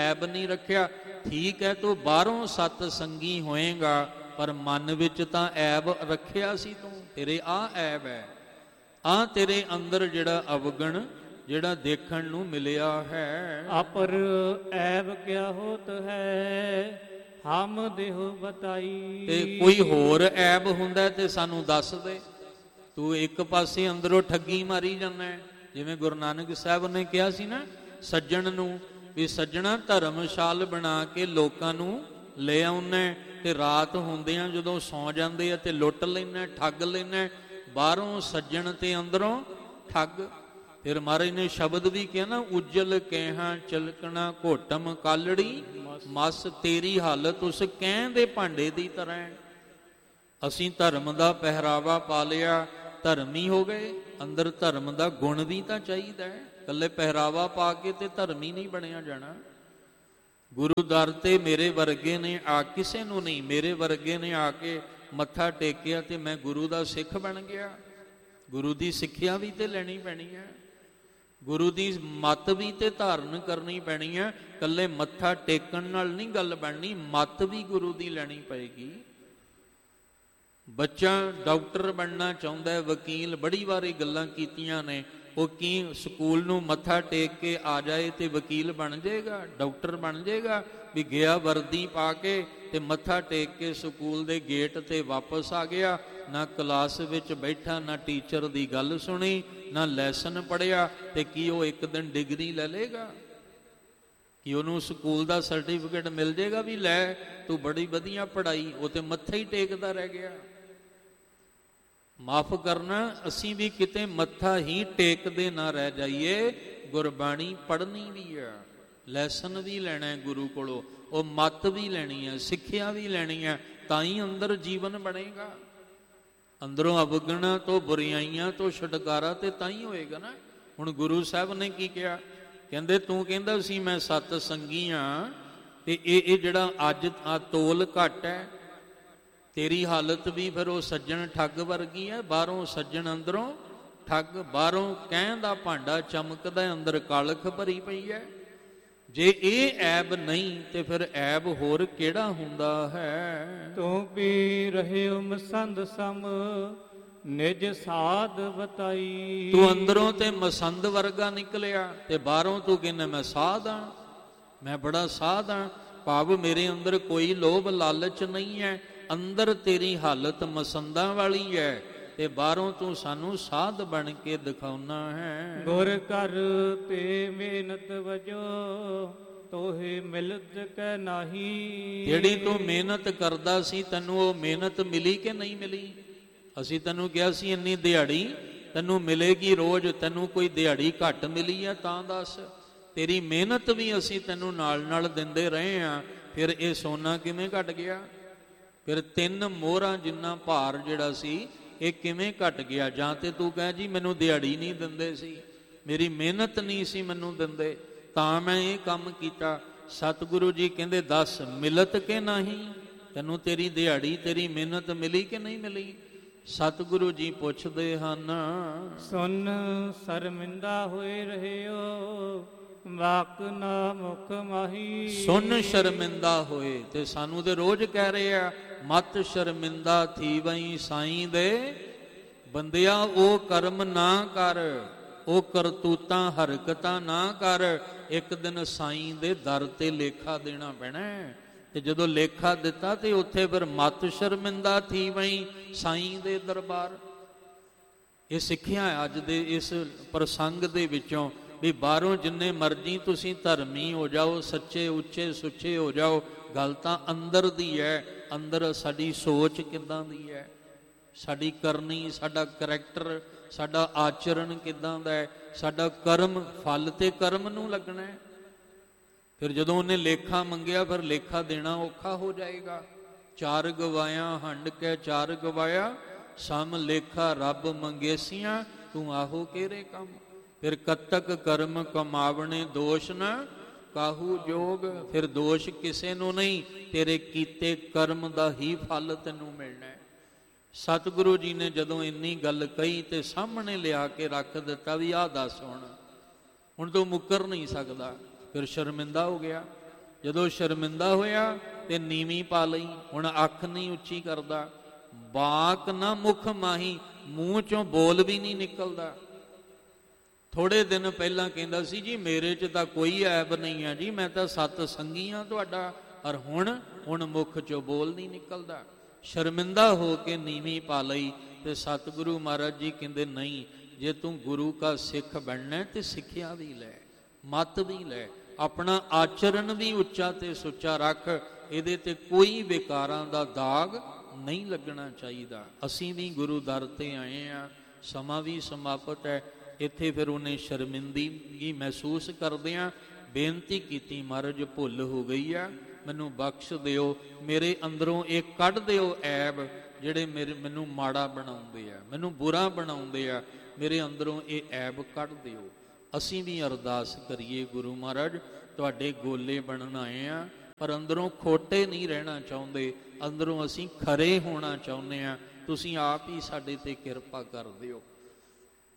ਐਬ ਨਹੀਂ ਰੱਖਿਆ। ਠੀਕ ਹੈ, ਤੂੰ ਬਾਹਰੋਂ ਸਤ ਸੰਗੀ ਹੋਏਗਾ, ਪਰ ਮਨ ਵਿੱਚ ਤਾਂ ਐਬ ਰੱਖਿਆ ਸੀ ਤੂੰ। ਤੇਰੇ ਆਹ ਐਬ ਹੈ, ਆਹ ਤੇਰੇ ਅੰਦਰ ਜਿਹੜਾ ਅਵਗਣ ਜਿਹੜਾ ਦੇਖਣ ਨੂੰ ਮਿਲਿਆ ਹੈ। ਅਪਰ ਐਬ ਕਿਆ ਹੋਤ ਹੈ, ਹਮ ਦੇਹੁ ਬਤਾਈ। ਤੇ ਕੋਈ ਹੋਰ ਐਬ ਹੁੰਦਾ ਤੇ ਸਾਨੂੰ ਦੱਸ ਦੇ। ਤੂੰ ਇੱਕ ਪਾਸੇ ਅੰਦਰੋਂ ਠੱਗੀ ਮਾਰੀ ਜਾਂਦਾ। ਜਿਵੇਂ ਗੁਰੂ ਨਾਨਕ ਸਾਹਿਬ ਨੇ ਕਿਹਾ ਸੀ ਨਾ ਸੱਜਣ ਨੂੰ, ਵੀ ਸੱਜਣਾ ਧਰਮਸ਼ਾਲ ਬਣਾ ਕੇ ਲੋਕਾਂ ਨੂੰ ਲੈ ਆਉਣਾ, ਤੇ ਰਾਤ ਹੁੰਦਿਆਂ ਜਦੋਂ ਸੌਂ ਜਾਂਦੇ ਆ ਤੇ ਲੁੱਟ ਲੈਣਾ, ਠੱਗ ਲੈਣਾ। ਬਾਹਰੋਂ ਸੱਜਣ ਤੇ ਅੰਦਰੋਂ ਠੱਗ। ਫਿਰ ਮਹਾਰਾਜ ਨੇ ਸ਼ਬਦ ਵੀ ਕਿਹਾ ਨਾ, ਉਜਲ ਕਹਿਹਾਂ ਚਲਕਣਾ ਘੋਟਮ ਕਾਲੜੀ ਮਸ, ਤੇਰੀ ਹਾਲਤ ਉਸ ਕਹਿ ਦੇ ਭਾਂਡੇ ਦੀ ਤਰ੍ਹਾਂ। ਅਸੀਂ ਧਰਮ ਦਾ ਪਹਿਰਾਵਾ ਪਾ ਲਿਆ, ਧਰਮੀ ਹੋ ਗਏ। ਅੰਦਰ ਧਰਮ ਦਾ ਗੁਣ ਵੀ ਤਾਂ ਚਾਹੀਦਾ ਹੈ। ਇਕੱਲੇ ਪਹਿਰਾਵਾ ਪਾ ਕੇ ਤੇ ਧਰਮੀ ਨਹੀਂ ਬਣਿਆ ਜਾਣਾ। ਗੁਰੂ ਦਰ ਤੇ ਮੇਰੇ ਵਰਗੇ ਨੇ ਆ, ਕਿਸੇ ਨੂੰ ਨਹੀਂ, ਮੇਰੇ ਵਰਗੇ ਨੇ ਆ ਕੇ ਮੱਥਾ ਟੇਕਿਆ ਤੇ ਮੈਂ ਗੁਰੂ ਦਾ ਸਿੱਖ ਬਣ ਗਿਆ। ਗੁਰੂ ਦੀ ਸਿੱਖਿਆ ਵੀ ਤੇ ਲੈਣੀ ਪੈਣੀ ਹੈ, ਗੁਰੂ ਦੀ ਮੱਤ ਵੀ ਤੇ ਧਾਰਨ ਕਰਨੀ ਪੈਣੀ ਹੈ। ਇਕੱਲੇ ਮੱਥਾ ਟੇਕਣ ਨਾਲ ਨਹੀਂ ਗੱਲ ਬਣਨੀ, ਮੱਤ ਵੀ ਗੁਰੂ ਦੀ ਲੈਣੀ ਪਏਗੀ। ਬੱਚਾ ਡਾਕਟਰ ਬਣਨਾ ਚਾਹੁੰਦਾ ਹੈ, ਵਕੀਲ, ਬੜੀ ਵਾਰੀ ਗੱਲਾਂ ਕੀਤੀਆਂ ਨੇ। ਉਹ ਕੀ ਸਕੂਲ ਨੂੰ ਮੱਥਾ ਟੇਕ ਕੇ ਆ ਜਾਏ ਤੇ ਵਕੀਲ ਬਣ ਜਾਏਗਾ, ਡਾਕਟਰ ਬਣ ਜਾਏਗਾ? ਵੀ ਗਿਆ ਵਰਦੀ ਪਾ ਕੇ ਤੇ ਮੱਥਾ ਟੇਕ ਕੇ ਸਕੂਲ ਦੇ ਗੇਟ ਤੇ ਵਾਪਸ ਆ ਗਿਆ, ਨਾ ਕਲਾਸ ਵਿੱਚ ਬੈਠਾ, ਨਾ ਟੀਚਰ ਦੀ ਗੱਲ ਸੁਣੀ, ਨਾ ਲੈਸਨ ਪੜ੍ਹਿਆ, ਤੇ ਕੀ ਉਹ ਇੱਕ ਦਿਨ ਡਿਗਰੀ ਲੈ ਲਏਗਾ? ਕਿ ਉਹਨੂੰ ਸਕੂਲ ਦਾ ਸਰਟੀਫਿਕੇਟ ਮਿਲ ਜਾਏਗਾ ਵੀ ਲੈ ਤੂੰ ਬੜੀ ਵਧੀਆ ਪੜ੍ਹਾਈ? ਉਹ ਤੇ ਮੱਥਾ ਹੀ ਟੇਕਦਾ ਰਹਿ ਗਿਆ। ਮਾਫ ਕਰਨਾ, ਅਸੀਂ ਵੀ ਕਿਤੇ ਮੱਥਾ ਹੀ ਟੇਕਦੇ ਨਾ ਰਹਿ ਜਾਈਏ। ਗੁਰਬਾਣੀ ਪੜ੍ਹਨੀ ਵੀ ਆ, ਲੈਸਨ ਵੀ ਲੈਣਾ ਗੁਰੂ ਕੋਲੋਂ, ਉਹ ਮੱਤ ਵੀ ਲੈਣੀ ਹੈ, ਸਿੱਖਿਆ ਵੀ ਲੈਣੀ ਹੈ, ਤਾਂ ਹੀ ਅੰਦਰ ਜੀਵਨ ਬਣੇਗਾ। ਅੰਦਰੋਂ ਅਵਗੁਣਾਂ ਤੋਂ, ਬੁਰਾਈਆਂ ਤੋਂ ਛੁਟਕਾਰਾ ਤੇ ਤਾਂ ਹੀ ਹੋਏਗਾ ਨਾ। ਹੁਣ ਗੁਰੂ ਸਾਹਿਬ ਨੇ ਕੀ ਕਿਹਾ? ਕਹਿੰਦੇ ਤੂੰ ਕਹਿੰਦਾ ਸੀ ਮੈਂ ਸਤ ਸੰਗੀ ਹਾਂ, ਤੇ ਇਹ ਜਿਹੜਾ ਅੱਜ ਆ ਤੋਲ ਘੱਟ ਹੈ, ਤੇਰੀ ਹਾਲਤ ਵੀ ਫਿਰ ਉਹ ਸੱਜਣ ਠੱਗ ਵਰਗੀ ਹੈ। ਬਾਹਰੋਂ ਸੱਜਣ, ਅੰਦਰੋਂ ਠੱਗ। ਬਾਹਰੋਂ ਕਹਿਣ ਦਾ ਭਾਂਡਾ ਚਮਕਦਾ, ਅੰਦਰ ਕਾਲਖ ਭਰੀ ਪਈ ਹੈ। ਜੇ ਇਹ ਐਬ ਨਹੀਂ ਤੇ ਫਿਰ ਐਬ ਹੋਰ ਕਿਹੜਾ ਹੁੰਦਾ ਹੈ? ਤੂੰ ਵੀ ਰਹਿਓ ਮਸੰਦ ਸਮ ਨਿਜ ਸਾਧ ਬਤਾਈ। ਤੂੰ ਅੰਦਰੋਂ ਤੇ ਮਸੰਦ ਵਰਗਾ ਨਿਕਲਿਆ, ਤੇ ਬਾਹਰੋਂ ਤੂੰ ਕਹਿੰਦਾ ਮੈਂ ਸਾਧ ਹਾਂ, ਮੈਂ ਬੜਾ ਸਾਧ ਹਾਂ। ਭਾਵ ਮੇਰੇ ਅੰਦਰ ਕੋਈ ਲੋਭ ਲਾਲਚ ਨਹੀਂ ਹੈ, ਅੰਦਰ ਤੇਰੀ ਹਾਲਤ ਮਸੰਦਾਂ ਵਾਲੀ ਹੈ, ਤੇ ਬਾਹਰੋਂ ਤੂੰ ਸਾਨੂੰ ਸਾਧ ਬਣ ਕੇ ਦਿਖਾਉਣਾ ਹੈ। ਗੁਰ ਘਰ ਤੇ ਮਿਹਨਤ ਵਜੋ ਤੋਹੇ ਮਿਲਤ ਕੈ ਨਾਹੀ। ਜਿਹੜੀ ਤੂੰ ਮਿਹਨਤ ਕਰਦਾ ਸੀ, ਤੈਨੂੰ ਉਹ ਮਿਹਨਤ ਮਿਲੀ ਕਿ ਨਹੀਂ ਮਿਲੀ? ਅਸੀਂ ਤੈਨੂੰ ਕਿਹਾ ਸੀ ਇੰਨੀ ਦਿਹਾੜੀ ਤੈਨੂੰ ਮਿਲੇਗੀ ਰੋਜ਼, ਤੈਨੂੰ ਕੋਈ ਦਿਹਾੜੀ ਘੱਟ ਮਿਲੀ ਹੈ ਤਾਂ ਦੱਸ। ਤੇਰੀ ਮਿਹਨਤ ਵੀ ਅਸੀਂ ਤੈਨੂੰ ਨਾਲ ਨਾਲ ਦਿੰਦੇ ਰਹੇ ਹਾਂ, ਫਿਰ ਇਹ ਸੋਨਾ ਕਿਵੇਂ ਘਟ ਗਿਆ? ਫਿਰ 3 ਮੋਹਰਾਂ ਜਿੰਨਾ ਭਾਰ ਜਿਹੜਾ ਸੀ ਇਹ ਕਿਵੇਂ ਘਟ ਗਿਆ? ਜਾਂ ਤੇ ਤੂੰ ਕਹਿ ਜੀ ਮੈਨੂੰ ਦਿਹਾੜੀ ਨਹੀਂ ਦਿੰਦੇ ਸੀ, ਮੇਰੀ ਮਿਹਨਤ ਨਹੀਂ ਸੀ ਮੈਨੂੰ ਦਿੰਦੇ, ਤਾਂ ਮੈਂ ਇਹ ਕੰਮ ਕੀਤਾ। ਸਤਿਗੁਰੂ ਜੀ ਕਹਿੰਦੇ ਦੱਸ ਮਿਲਤ ਕਿ ਨਹੀਂ? ਤੈਨੂੰ ਤੇਰੀ ਦਿਹਾੜੀ, ਤੇਰੀ ਮਿਹਨਤ ਮਿਲੀ ਕਿ ਨਹੀਂ ਮਿਲੀ? ਸਤਿਗੁਰੂ ਜੀ ਪੁੱਛਦੇ ਹਨ, ਸੁਨ ਸ਼ਰਮਿੰਦਾ ਹੋਏ ਰਹਿਓ ਵਾਕ ਨਾ ਮੁਖ ਮਾਹੀ। ਸੁਨ ਸ਼ਰਮਿੰਦਾ ਹੋਏ, ਤੇ ਸਾਨੂੰ ਤੇ ਰੋਜ਼ ਕਹਿ ਰਹੇ ਆ ਮਤ ਸ਼ਰਮਿੰਦਾ ਥੀ ਵਈ ਸਾਈਂ ਦੇ ਬੰਦਿਆ, ਉਹ ਕਰਮ ਨਾ ਕਰ, ਉਹ ਕਰਤੂਤਾਂ ਹਰਕਤਾਂ ਨਾ ਕਰ। ਇੱਕ ਦਿਨ ਸਾਈਂ ਦੇ ਦਰ ਤੇ ਲੇਖਾ ਦੇਣਾ ਪੈਣਾ, ਤੇ ਜਦੋਂ ਲੇਖਾ ਦਿੱਤਾ ਤੇ ਉੱਥੇ ਫਿਰ ਮਤ ਸ਼ਰਮਿੰਦਾ ਥੀ ਵਈ ਸਾਈਂ ਦੇ ਦਰਬਾਰ। ਇਹ ਸਿੱਖਿਆ ਅੱਜ ਦੇ ਇਸ ਪ੍ਰਸੰਗ ਦੇ ਵਿੱਚੋਂ ਵੀ ਬਾਹਰੋਂ ਜਿੰਨੇ ਮਰਜ਼ੀ ਤੁਸੀਂ ਧਰਮੀ ਹੋ ਜਾਓ, ਸੱਚੇ ਉੱਚੇ ਸੁੱਚੇ ਹੋ ਜਾਓ, ਗੱਲ ਤਾਂ ਅੰਦਰ ਦੀ ਹੈ। ਅੰਦਰ ਸਾਡੀ ਸੋਚ ਕਿੱਦਾਂ ਦੀ ਹੈ, ਸਾਡੀ ਕਰਨੀ, ਸਾਡਾ ਕਰੈਕਟਰ, ਸਾਡਾ ਆਚਰਣ ਕਿੱਦਾਂ ਦਾ ਹੈ, ਸਾਡਾ ਕਰਮ, ਫਲ ਤੇ ਕਰਮ ਨੂੰ ਲੱਗਣਾ ਹੈ। ਫਿਰ ਜਦੋਂ ਉਹਨੇ ਲੇਖਾ ਮੰਗਿਆ, ਫਿਰ ਲੇਖਾ ਦੇਣਾ ਔਖਾ ਹੋ ਜਾਏਗਾ। 4 ਗਵਾਇਆ ਹੰਡ ਕੇ 4 ਗਵਾਇਆ, ਸਮ ਲੇਖਾ ਰੱਬ ਮੰਗੇਸੀਆਂ, ਤੂੰ ਆਹੋ ਕਿਹੜੇ ਕੰਮ। ਫਿਰ ਕਤਕ ਕਰਮ ਕਮਾਵਣੇ ਦੋਸ਼ ਨਾ ਕਾਹੂ ਜੋਗ। ਫਿਰ ਦੋਸ਼ ਕਿਸੇ ਨੂੰ ਨਹੀਂ, ਤੇਰੇ ਕੀਤੇ ਕਰਮ ਦਾ ਹੀ ਫਲ ਤੈਨੂੰ ਮਿਲਣਾ ਹੈ। ਸਤਿਗੁਰੂ ਜੀ ਨੇ ਜਦੋਂ ਇੰਨੀ ਗੱਲ ਕਹੀ ਤੇ ਸਾਹਮਣੇ ਲਿਆ ਕੇ ਰੱਖ ਦਿੱਤਾ ਵੀ ਆਹ ਦੱਸ ਹੁਣ ਤੂੰ ਮੁੱਕਰ ਨਹੀਂ ਸਕਦਾ। ਫਿਰ ਸ਼ਰਮਿੰਦਾ ਹੋ ਗਿਆ। ਜਦੋਂ ਸ਼ਰਮਿੰਦਾ ਹੋਇਆ ਤੇ ਨੀਵੀਂ ਪਾ ਲਈ। ਹੁਣ ਅੱਖ ਨਹੀਂ ਉੱਚੀ ਕਰਦਾ, ਬਾਕ ਨਾ ਮੁਖ ਮਾਹੀ, ਮੂੰਹ ਚੋਂ ਬੋਲ ਵੀ ਨਹੀਂ ਨਿਕਲਦਾ। ਥੋੜੇ ਦਿਨ ਪਹਿਲਾਂ ਕਹਿੰਦਾ ਸੀ ਜੀ ਮੇਰੇ 'ਚ ਤਾਂ ਕੋਈ ਐਬ ਨਹੀਂ ਆ ਜੀ, ਮੈਂ ਤਾਂ ਸਤ ਸੰਗੀ ਆ ਤੁਹਾਡਾ। ਔਰ ਹੁਣ ਮੁਖ ਚੋਂ ਬੋਲ ਨਹੀਂ ਨਿਕਲਦਾ। ਸ਼ਰਮਿੰਦਾ ਹੋ ਕੇ ਨੀਵੀਂ ਪਾ ਲਈ। ਤੇ ਸਤਿਗੁਰੂ ਮਹਾਰਾਜ ਜੀ ਕਹਿੰਦੇ ਨਹੀਂ, ਜੇ ਤੂੰ ਗੁਰੂ ਕਾ ਸਿੱਖ ਬਣਨਾ ਤੇ ਸਿੱਖਿਆ ਵੀ ਲੈ, ਮਤ ਵੀ ਲੈ, ਆਪਣਾ ਆਚਰਣ ਵੀ ਉੱਚਾ ਤੇ ਸੁੱਚਾ ਰੱਖ। ਇਹਦੇ ਤੇ ਕੋਈ ਵਿਕਾਰਾਂ ਦਾ ਦਾਗ ਨਹੀਂ ਲੱਗਣਾ ਚਾਹੀਦਾ। ਅਸੀਂ ਵੀ ਗੁਰੂ ਦਰ ਤੇ ਆਏ ਆ, ਸਮਾਂ ਵੀ ਸਮਾਪਤ ਹੈ। ਇੱਥੇ ਫਿਰ ਉਹਨੇ ਸ਼ਰਮਿੰਦਗੀ ਮਹਿਸੂਸ ਕਰਦਿਆਂ ਬੇਨਤੀ ਕੀਤੀ, ਮਹਾਰਾਜ ਭੁੱਲ ਹੋ ਗਈ ਆ, ਮੈਨੂੰ ਬਖਸ਼ ਦਿਓ, ਮੇਰੇ ਅੰਦਰੋਂ ਇਹ ਕੱਢ ਦਿਓ ਐਬ ਜਿਹੜੇ ਮੈਨੂੰ ਮਾੜਾ ਬਣਾਉਂਦੇ ਆ, ਮੈਨੂੰ ਬੁਰਾ ਬਣਾਉਂਦੇ ਆ, ਮੇਰੇ ਅੰਦਰੋਂ ਇਹ ਐਬ ਕੱਢ ਦਿਓ। ਅਸੀਂ ਵੀ ਅਰਦਾਸ ਕਰੀਏ, ਗੁਰੂ ਮਹਾਰਾਜ ਤੁਹਾਡੇ ਗੋਲੇ ਬਣਨ ਆਏ ਆ, ਪਰ ਅੰਦਰੋਂ ਖੋਟੇ ਨਹੀਂ ਰਹਿਣਾ ਚਾਹੁੰਦੇ, ਅੰਦਰੋਂ ਅਸੀਂ ਖਰੇ ਹੋਣਾ ਚਾਹੁੰਦੇ ਆ। ਤੁਸੀਂ ਆਪ ਹੀ ਸਾਡੇ ਤੇ ਕਿਰਪਾ ਕਰ ਦਿਓ।